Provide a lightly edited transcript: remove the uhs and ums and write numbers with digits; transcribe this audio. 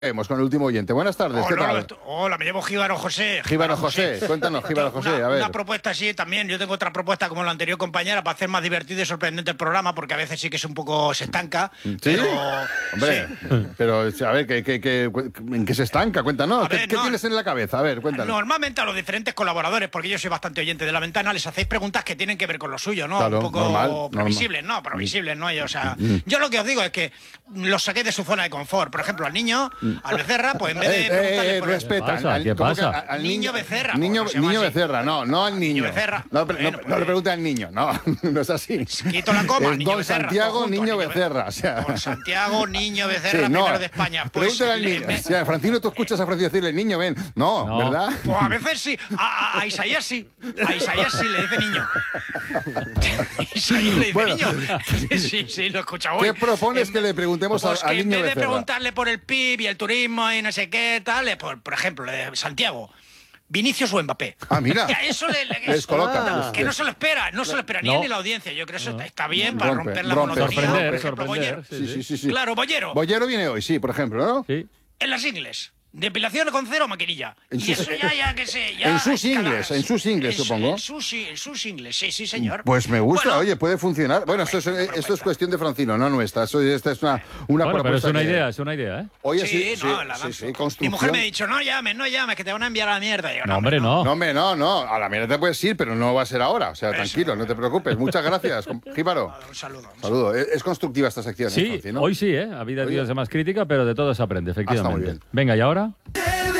Vemos con el último oyente. Buenas tardes, ¿qué tal? Hola, me llamo Jíbaro José. Jíbaro José, cuéntanos, Jíbaro José, a ver. Una propuesta así también. Yo tengo otra propuesta como la anterior compañera para hacer más divertido y sorprendente el programa, porque a veces sí que es un poco... se estanca. ¿Sí? Pero, hombre, sí. Pero a ver, ¿en qué se estanca? Cuéntanos, ¿qué tienes en la cabeza? A ver, cuéntanos. Normalmente a los diferentes colaboradores, porque yo soy bastante oyente de La Ventana, les hacéis preguntas que tienen que ver con lo suyo, ¿no? Claro, un poco normal. previsibles, ¿no? Y, o sea, yo lo que os digo es que los saquéis de su zona de confort. Por ejemplo, al niño, al Becerra, pues en vez de preguntarle por respeta. ¿Qué pasa? Al niño Becerra. Niño Becerra, no al niño. Becerra. No le pregunte al niño, no es así. Quito la coma, es niño Don Becerra, Santiago, junto, niño Becerra. O sea. Don Santiago, niño Becerra, Sí, primero de España. Pues, pregúntale al niño. O sea, Francino, tú escuchas a Francino decirle, niño, ven. No, ¿verdad? Pues a veces sí. A Isaías sí. A Isaías sí le dice niño. Isaías le dice niño. Sí, lo he escuchado hoy. ¿Qué propones que le preguntemos pues al niño Becerra? En vez de preguntarle por el PIB y el turismo y no sé qué tal, por ejemplo, de Santiago, Vinicius o Mbappé. Ah, mira. Eso les coloca. que no se lo espera ni él ni la audiencia. Yo creo que eso está bien para romper la rompe. monotonía. Sorprender. Sí. Claro, Bollero. Bollero viene hoy, sí, por ejemplo, ¿no? Sí. En las ingles. Depilación con cero o maquinilla. En sus ingles, supongo. En sus ingles, sí, señor. Pues me gusta, oye, puede funcionar. Bueno, esto es cuestión de Francino, no nuestra. Esta es una propuesta. Pero es una idea, ¿eh? Oye, sí, construcción. Mi mujer me ha dicho, no llames, que te van a enviar a la mierda. Yo, no, hombre, no. No, a la mierda te puedes ir, pero no va a ser ahora. O sea, tranquilo, no te preocupes. Muchas gracias, Jíbaro. Un saludo. Es constructiva esta sección, Sí, Francino. hoy sí, ¿eh? Ha habido días de más crítica, pero de todo se aprende, efectivamente. Está muy bien. Venga, ¿y ahora?